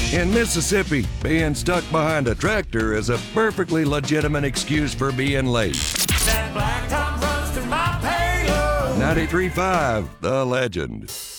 In Mississippi, being stuck behind a tractor is a perfectly legitimate excuse for being late. That blacktop runs through my payload. 93.5, The Legend.